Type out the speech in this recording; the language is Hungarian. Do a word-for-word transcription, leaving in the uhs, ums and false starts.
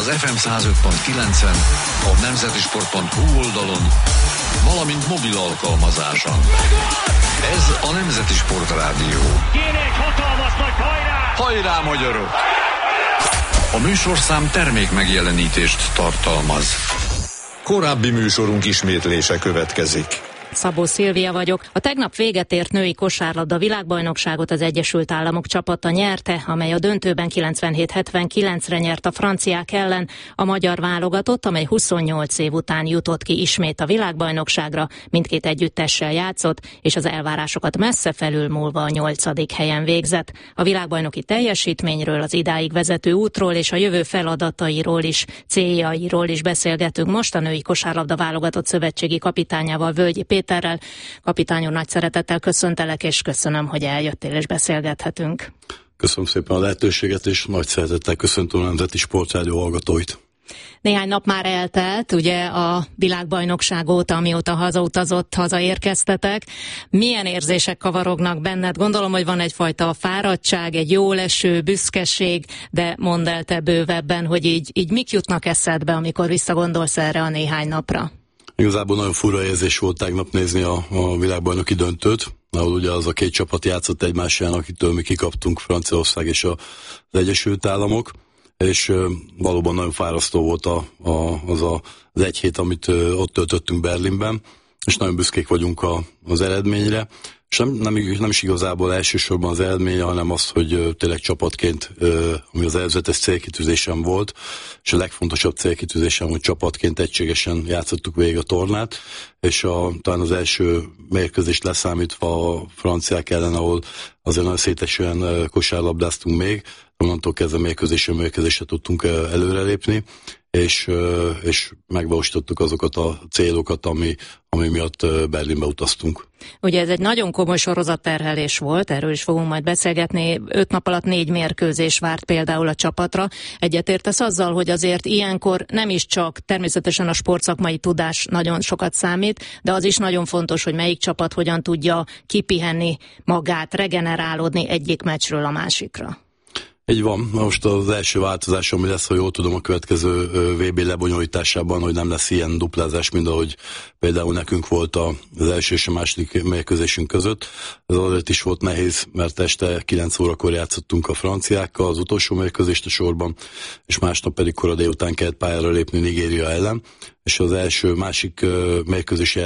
az ef em száz öt pont kilencen, a nemzetisport pont hu oldalon, valamint mobil alkalmazáson. Ez a Nemzeti Sport Rádió. Kéne egy hatalmas nagy hajrá! Hajrá, magyarok! A műsorszám termék megjelenítést tartalmaz. Korábbi műsorunk ismétlése következik. Szabó Szilvia vagyok. A tegnap véget ért női kosárlabda világbajnokságot az Egyesült Államok csapata nyerte, amely a döntőben kilencvenhét hetvenkilencre nyert a franciák ellen. A magyar válogatott, amely huszonnyolc év után jutott ki ismét a világbajnokságra, mindkét együttessel játszott, és az elvárásokat messze felülmúlva a nyolcadik helyen végzett. A világbajnoki teljesítményről, az idáig vezető útról és a jövő feladatairól is, céljairól is beszélgetünk most a női kosárlabda válogatott szövetségi kapitányával, Völgyi Péterrel. Kapitány úr, nagy szeretettel köszöntelek, és köszönöm, hogy eljöttél és beszélgethetünk. Köszönöm szépen a lehetőséget, és nagy szeretettel köszöntöm a Nemzeti Sport Rádió hallgatóit. Néhány nap már eltelt, ugye a világbajnokság óta, amióta hazautazott, hazaérkeztetek. Milyen érzések kavarognak benned? Gondolom, hogy van egyfajta fáradtság, egy jóleső, büszkeség, de mondd el te bővebben, hogy így, így mik jutnak eszedbe, amikor visszagondolsz erre a néhány napra? Igazából nagyon fura érzés volt tegnap nézni a, a világbajnoki döntőt, ahol ugye az a két csapat játszott egymásán, akitől mi kikaptunk, Franciaország és a, az Egyesült Államok, és uh, valóban nagyon fárasztó volt a, a, az a, az egy hét, amit uh, ott töltöttünk Berlinben, és nagyon büszkék vagyunk a, az eredményre. És nem, nem, nem is igazából elsősorban az eredménye, hanem az, hogy uh, tényleg csapatként, uh, ami az előzetes célkitűzésem volt, és a legfontosabb célkitűzésem, hogy csapatként egységesen játszottuk végig a tornát, és a, talán az első mérkőzést leszámítva a franciák ellen, ahol azért nagyon szétesően uh, kosárlabdáztunk még, onnantól kezdve mérkőzésről mérkőzésre tudtunk uh, előrelépni, és, uh, és megvalósítottuk azokat a célokat, ami, ami miatt uh, Berlinbe utaztunk. Ugye ez egy nagyon komoly sorozatterhelés volt, erről is fogunk majd beszélgetni. Öt nap alatt négy mérkőzés várt például a csapatra. Egyetértesz azzal, hogy azért ilyenkor nem is csak természetesen a sportszakmai tudás nagyon sokat számít, de az is nagyon fontos, hogy melyik csapat hogyan tudja kipihenni magát, regenerálódni egyik meccsről a másikra. Így van. Most az első változás, ami lesz, ha jól tudom, a következő vé bé lebonyolításában, hogy nem lesz ilyen duplázás, mint ahogy például nekünk volt az első és a második mérkőzésünk között. Ez azért is volt nehéz, mert este kilenc órakor játszottunk a franciákkal az utolsó mérkőzést a sorban, és másnap pedig kora délután kellett pályára lépni Nigéria ellen, és az első, másik mérkőzés